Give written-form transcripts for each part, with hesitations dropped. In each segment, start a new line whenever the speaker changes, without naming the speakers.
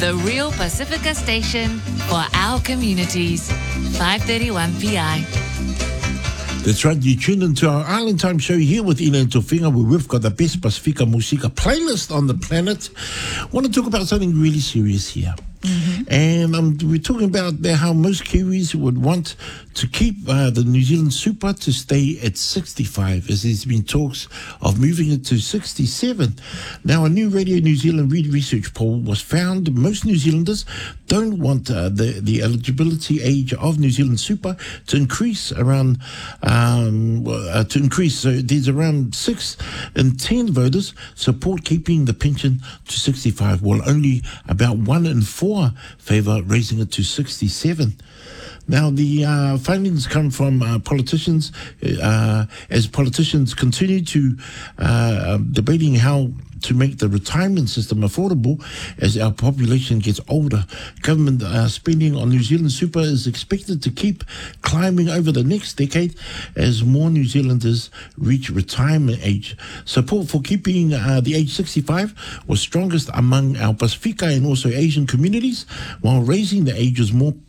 The Real Pacifica station for our communities. 531 PI.
That's right, you tuned into our Island Time show here with Ina and Tofinga, where we've got the best Pacifica Musica playlist on the planet. I want to talk about something really serious here. And we're talking about how most Kiwis would want to keep the New Zealand Super to stay at 65, as there's been talks of moving it to 67. Now, a new Radio New Zealand research poll was found most New Zealanders don't want the eligibility age of New Zealand Super to increase around So there's around 6 in 10 voters support keeping the pension to 65, while only about 1 in 4 favour raising it to 67. Now, the findings come from politicians as politicians continue to debating how to make the retirement system affordable as our population gets older. Government spending on New Zealand Super is expected to keep climbing over the next decade as more New Zealanders reach retirement age. Support for keeping the age 65 was strongest among our Pacifica and also Asian communities, while raising the age was more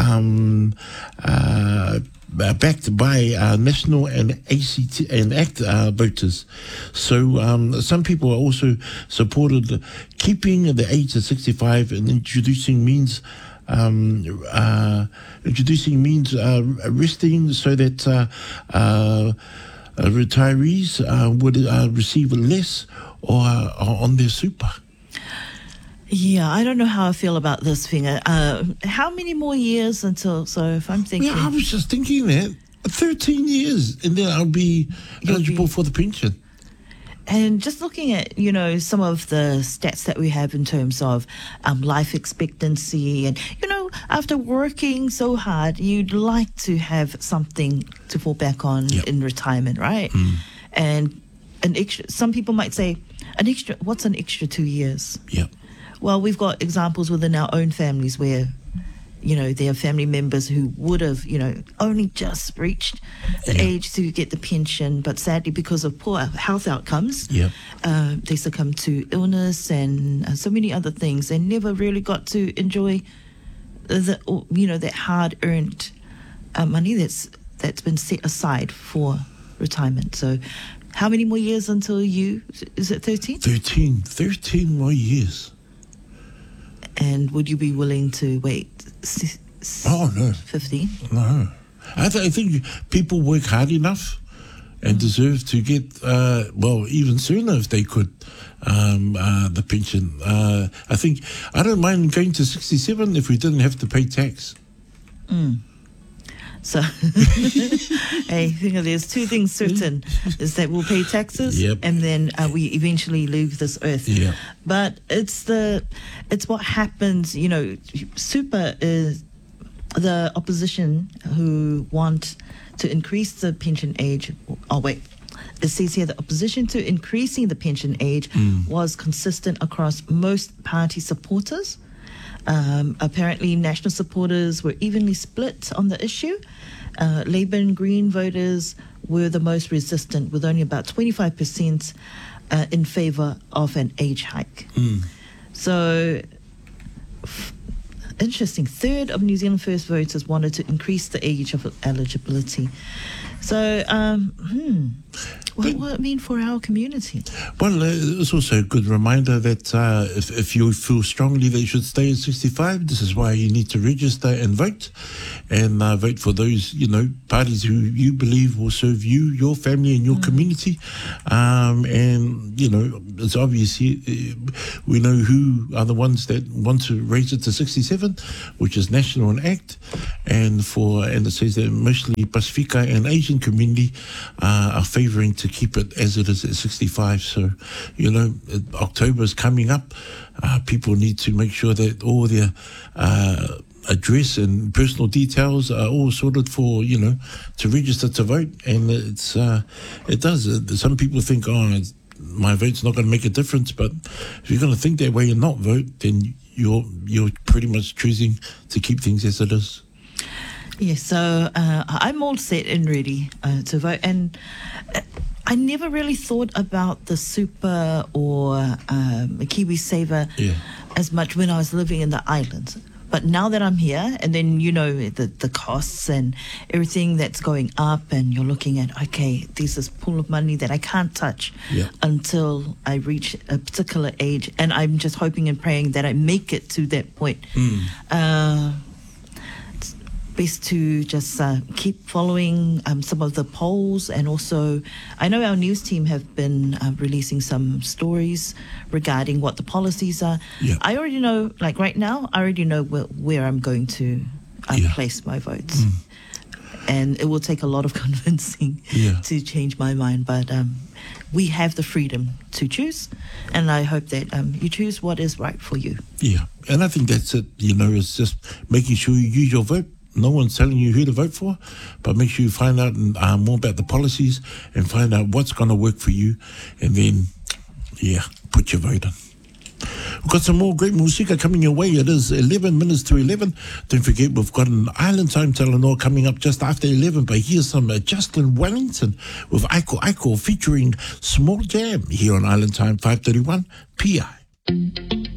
backed by national and ACT and ACT voters. So some people also supported keeping the age at 65 and introducing means resting so that retirees would receive less or on their super.
Yeah, I don't know how I feel about this thing. How many more years until, so if I'm thinking...
Yeah, I was just thinking that. 13 years, and then I'll be eligible for the pension.
And just looking at, some of the stats that we have in terms of life expectancy and, after working so hard, you'd like to have something to fall back on in retirement, right? And an extra, some people might say, what's an extra 2 years?
Yeah.
Well, we've got examples within our own families where, there are family members who would have, only just reached the age to get the pension, but sadly because of poor health outcomes, they succumb to illness and so many other things and never really got to enjoy that hard-earned money that's been set aside for retirement. So how many more years until is it 13?
13 more years.
And would you be willing to wait?
Oh, no.
15?
No. I think people work hard enough and deserve to get, even sooner if they could, the pension. I don't mind going to 67 if we didn't have to pay tax.
So, there's two things certain, is that we'll pay taxes and then we eventually leave this earth. But it's what happens, Super is the opposition who want to increase the pension age. It says here the opposition to increasing the pension age was consistent across most party supporters. Apparently, National supporters were evenly split on the issue. Labour and Green voters were the most resistant, with only about 25% in favour of an age hike. So, interesting. Third of New Zealand First voters wanted to increase the age of eligibility. So, what will it mean for our community?
Well, it's also a good reminder that if you feel strongly that you should stay at 65, this is why you need to register and vote vote for those, parties who you believe will serve you, your family and your community. It's obvious we know who are the ones that want to raise it to 67, which is National and ACT, and it says that mostly Pacifica and Asian community are favouring to keep it as it is at 65. So, October is coming up. People need to make sure that all their address and personal details are all sorted for, to register to vote. And it does. Some people think, my vote's not going to make a difference. But if you're going to think that way and not vote, then you're pretty much choosing to keep things as it is.
Yes, so I'm all set and ready to vote. And I never really thought about the Super or KiwiSaver as much when I was living in the islands. But now that I'm here, and then, you know, the costs and everything that's going up, and you're looking at, okay, there's this pool of money that I can't touch until I reach a particular age. And I'm just hoping and praying that I make it to that point. It's best to just keep following some of the polls. And also, I know our news team have been releasing some stories regarding what the policies are. I already know, like right now, I already know where I'm going to place my votes. And it will take a lot of convincing to change my mind. But we have the freedom to choose. And I hope that you choose what is right for you.
Yeah. And I think that's it. You know, it's just making sure you use your vote. No one's telling you who to vote for, but make sure you find out more about the policies and find out what's going to work for you. And then, put your vote in. We've got some more great musika coming your way. It is 11 minutes to 11. Don't forget, we've got an Island Time Talanoa coming up just after 11. But here's some Justin Wellington with Aiko Aiko featuring Small Jam here on Island Time 531 PI.